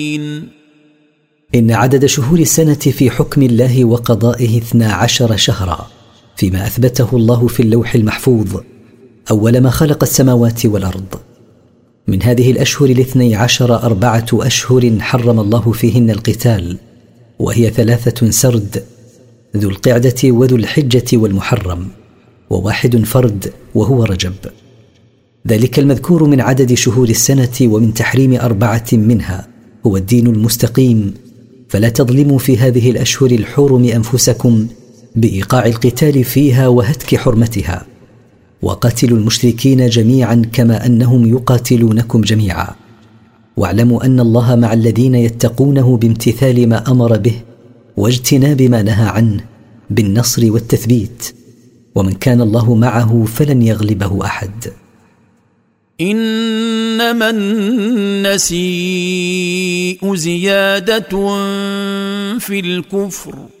إن عدد شهور السنة في حكم الله وقضائه 12 شهرا، فيما أثبته الله في اللوح المحفوظ أول ما خلق السماوات والأرض. من هذه الأشهر 12 4 أشهر حرم الله فيهن القتال، وهي 3 سرد: ذو القعدة وذو الحجة والمحرم، و1 فرد وهو رجب. ذلك المذكور من عدد شهور السنة ومن تحريم 4 منها هو الدين المستقيم، فلا تظلموا في هذه الأشهر الحرم أنفسكم بإيقاع القتال فيها وهتك حرمتها، وقاتلوا المشركين جميعا كما أنهم يقاتلونكم جميعا، واعلموا أن الله مع الذين يتقونه بامتثال ما أمر به واجتناب ما نهى عنه بالنصر والتثبيت، ومن كان الله معه فلن يغلبه أحد. إنما النسيء زيادة في الكفر